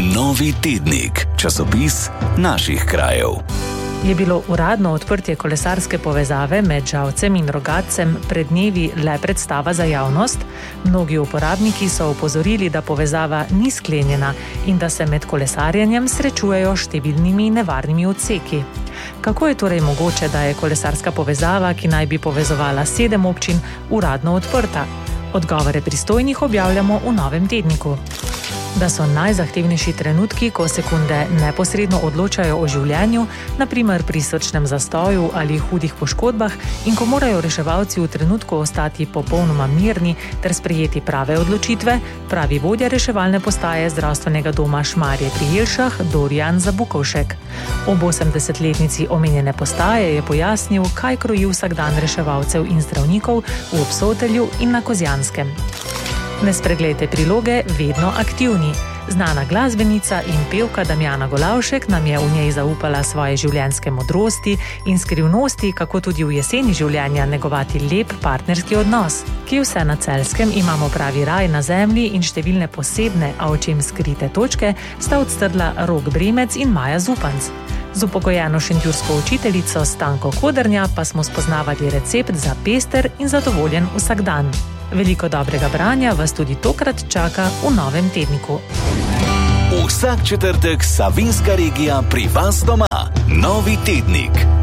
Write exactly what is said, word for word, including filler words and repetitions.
Novi tednik, časopis naših krajev. Je bilo uradno odprtje kolesarske povezave med Žalcem in Rogatcem pred dnevi le predstava za javnost? Mnogi uporabniki so opozorili, da povezava ni sklenjena in da se med kolesarjenjem srečujejo številnimi nevarnimi odseki. Kako je torej mogoče, da je kolesarska povezava, ki naj bi povezovala sedem občin, uradno odprta? Odgovore pristojnih objavljamo v novem tedniku. Da so najzahtevnejši trenutki, ko sekunde neposredno odločajo o življenju, na primer pri srčnem zastoju ali hudih poškodbah, in ko morajo reševalci v trenutku ostati popolnoma mirni ter sprejeti prave odločitve, pravi vodja reševalne postaje zdravstvenega doma Šmarje pri Jelšah Dorijan Zabukovšek. Ob osemdesetletnici omenjene postaje je pojasnil, kaj kroji vsakdan reševalcev in zdravnikov v Obsotelju in na Kozjanskem. Ne spreglejte priloge Vedno aktivni. Znana glasbenica in pevka Damjana Golavšek nam je v njej zaupala svoje življenjske modrosti in skrivnosti, kako tudi v jeseni življenja negovati lep partnerski odnos. Kje vse na Celjskem imamo pravi raj na zemlji in številne posebne, a očem skrite točke, sta odstrla Rok Bremec in Maja Zupanc. Z upokojeno šentjursko učiteljico Stanko Kodrnja pa smo spoznavali recept za pester in zadovoljen vsakdan. Veliko dobrega branja vas tudi tokrat čaka v novem tedniku. Vsak četrtek Savinjska regija pri vas doma. Novi tednik.